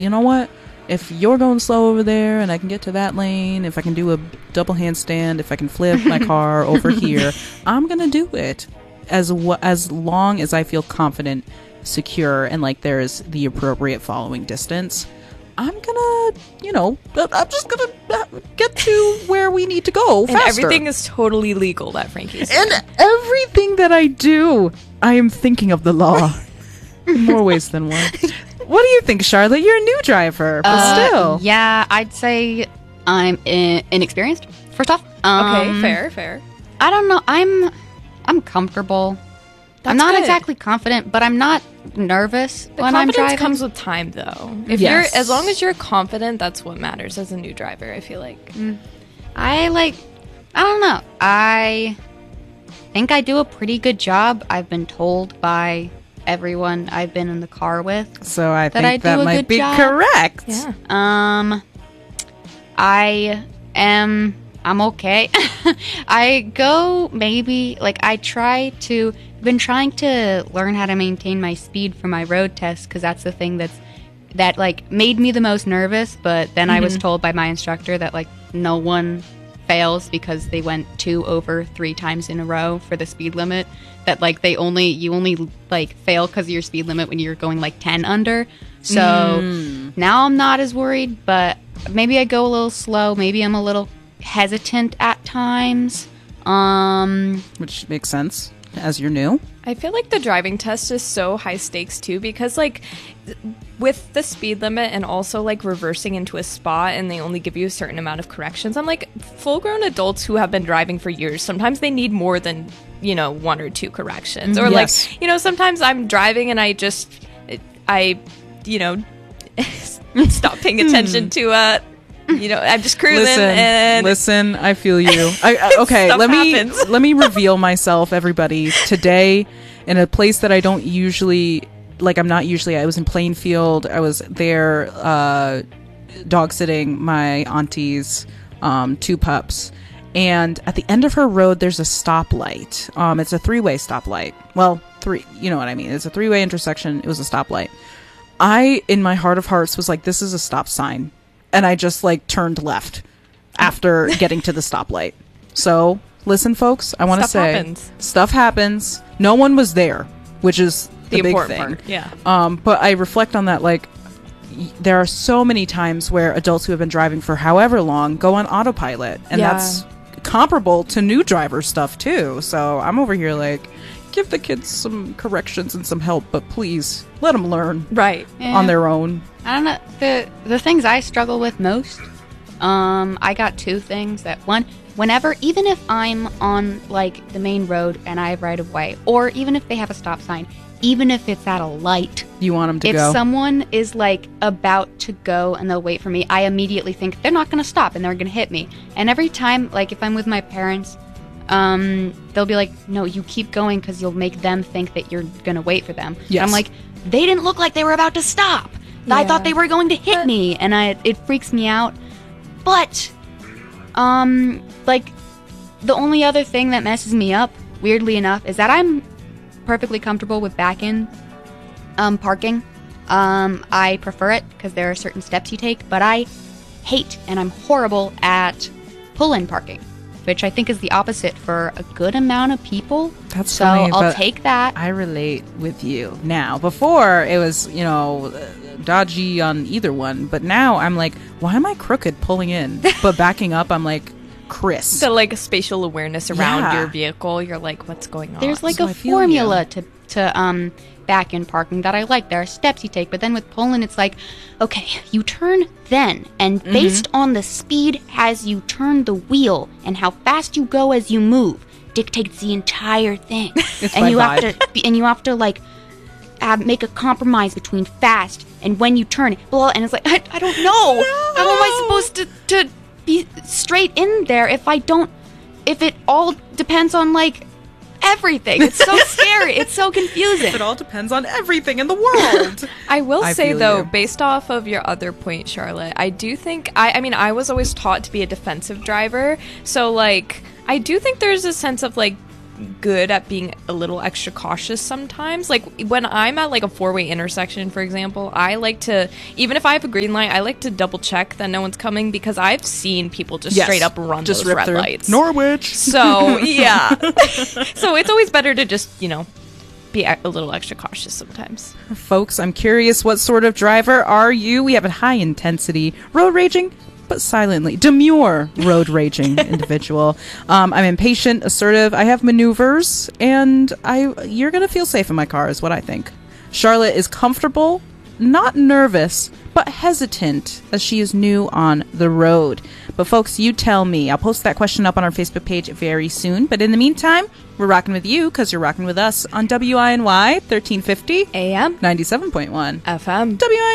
you know what? If you're going slow over there and I can get to that lane, if I can do a double handstand, if I can flip my car over here, I'm going to do it as long as I feel confident, secure, and like there's the appropriate following distance. I'm gonna, I'm just gonna get to where we need to go faster. And everything is totally legal that Frankie's doing. And everything that I do, I am thinking of the law in more ways than one. What do you think, Charlotte? You're a new driver, but still. Yeah, I'd say I'm inexperienced, first off. Okay, fair. I don't know. I'm comfortable. I'm not exactly confident, but I'm not nervous when I'm driving. Confidence comes with time, though. As long as you're confident, that's what matters as a new driver, I feel like. I don't know. I think I do a pretty good job. I've been told by everyone I've been in the car with. So I think that might be correct. Yeah. I'm okay. I go maybe, I've been trying to learn how to maintain my speed for my road test, because that's the thing that made me the most nervous. But then I was told by my instructor that no one fails because they went 2 over 3 times in a row for the speed limit. That you only fail because of your speed limit when you're going 10 under. So now I'm not as worried, but maybe I go a little slow. Maybe I'm a little hesitant at times. Which makes sense as you're new. I feel like the driving test is so high stakes too, because with the speed limit and also reversing into a spot and they only give you a certain amount of corrections, I'm full grown adults who have been driving for years, sometimes they need more than 1 or 2 corrections. Or yes. Sometimes I'm driving and I stop paying attention to I'm just cruising. Listen, I feel you. Okay, let me reveal myself, everybody. Today, in a place that I don't usually, I was in Plainfield. I was there dog sitting my auntie's 2 pups. And at the end of her road, there's a stoplight. It's a 3-way stoplight. Well, 3, you know what I mean. It's a 3-way intersection. It was a stoplight. I, in my heart of hearts, was like, this is a stop sign. And I just turned left after getting to the stoplight. So, listen, folks, I want to say stuff happens. No one was there, which is the big important thing. Part. Yeah. But I reflect on that, there are so many times where adults who have been driving for however long go on autopilot, and that's comparable to new driver stuff too. So I'm over here give the kids some corrections and some help, but please let them learn on their own. I don't know. The things I struggle with most, I got 2 things. That one, whenever, even if I'm on the main road and I have right of way, or even if they have a stop sign, even if it's at a light, you want them to go. If someone is about to go and they'll wait for me, I immediately think they're not going to stop and they're going to hit me. And every time, if I'm with my parents, they'll be like, no, you keep going because you'll make them think that you're going to wait for them. Yes. I'm like, they didn't look like they were about to stop. Yeah. I thought they were going to hit me, and it freaks me out. But, the only other thing that messes me up, weirdly enough, is that I'm perfectly comfortable with back-in parking. I prefer it because there are certain steps you take, but I hate and I'm horrible at pull-in parking, which I think is the opposite for a good amount of people. That's so funny, I'll take that. I relate with you now. Before it was, dodgy on either one, but now I'm like, why am I crooked pulling in? But backing up, I'm like, Chris. So a spatial awareness around your vehicle. You're like, what's going on? There's a formula to back in parking that I like. There are steps you take, but then with pulling, it's okay, you turn then, and based on the speed as you turn the wheel and how fast you go as you move dictates the entire thing. And you have to make a compromise between fast and when you turn it. Well, and it's I don't know. No. How am I supposed to be straight in there if it all depends on everything? It's so scary. It's so confusing. It all depends on everything in the world. I will say, though, based off of your other point, Charlotte, I do think, I was always taught to be a defensive driver. So, I do think there's a sense of, good at being a little extra cautious sometimes. Like when I'm at like a four-way intersection, for example, I like to, even if I have a green light, I like to double check that no one's coming, because I've seen people just straight up run those red lights. Norwich. So yeah. So it's always better to just, be a little extra cautious sometimes. Folks, I'm curious, what sort of driver are you? We have a high intensity road raging, but silently demure road raging individual. I'm impatient, assertive. I have maneuvers, and you're gonna feel safe in my car, is what I think. Charlotte is comfortable, not nervous, but hesitant, as she is new on the road. But folks, you tell me. I'll post that question up on our Facebook page very soon. But in the meantime, we're rocking with you because you're rocking with us on WINY 1350 AM 97.1 FM WINY.